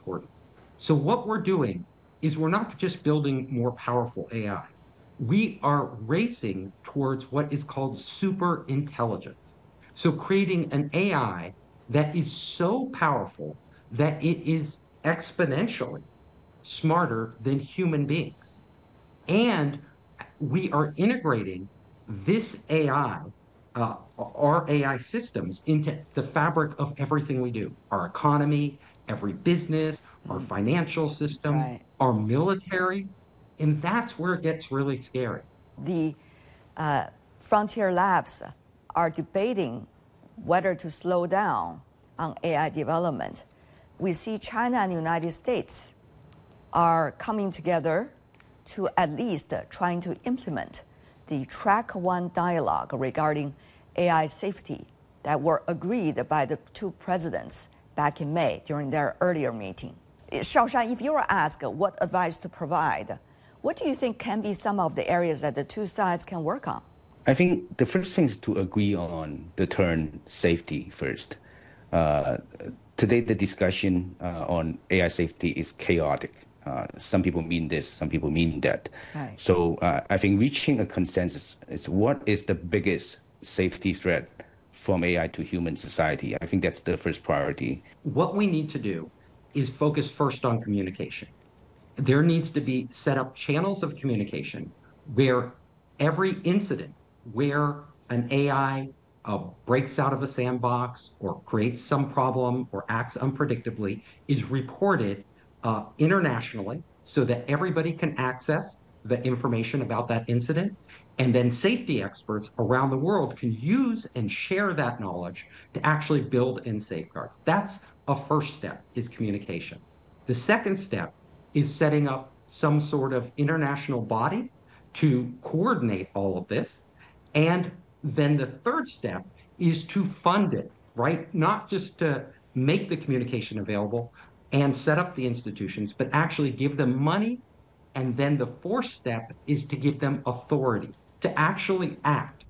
important. So what we're doing is we're not just building more powerful AI. We are racing towards what is called super intelligence. So creating an AI that is so powerful that it is exponentially smarter than human beings. And we are integrating this AI, our AI systems, into the fabric of everything we do, our economy, every business, our financial system, Right. our military. And that's where it gets really scary. The Frontier Labs are debating whether to slow down on AI development. We see China and the United States are coming together to at least trying to implement the Track One dialogue regarding AI safety that were agreed by the two presidents back in May during their earlier meeting. Shaoshan, if you were asked what advice to provide, what do you think can be some of the areas that the two sides can work on? I think the first thing is to agree on the term safety first. Today, the discussion on AI safety is chaotic. Some people mean this, some people mean that. Right. So I think reaching a consensus is what is the biggest safety threat from AI to human society. I think that's the first priority. What we need to do is focus first on communication. There needs to be set up channels of communication where every incident where an AI breaks out of a sandbox or creates some problem or acts unpredictably is reported internationally so that everybody can access the information about that incident. And then safety experts around the world can use and share that knowledge to actually build in safeguards. That's a first step, is communication. The second step is setting up some sort of international body to coordinate all of this. And then the third step is to fund it, right? Not just to make the communication available and set up the institutions, but actually give them money. And then the fourth step is to give them authority to actually act.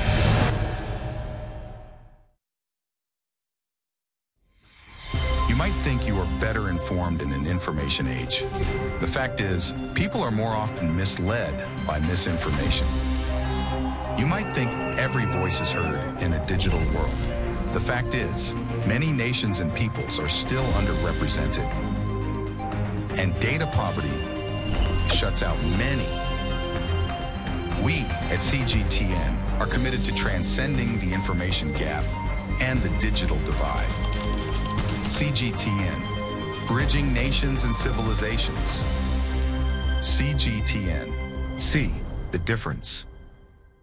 You might think you are better informed in an information age. The fact is, people are more often misled by misinformation. You might think every voice is heard in a digital world. The fact is, many nations and peoples are still underrepresented. And data poverty shuts out many. We at CGTN are committed to transcending the information gap and the digital divide. CGTN, bridging nations and civilizations. CGTN, see the difference.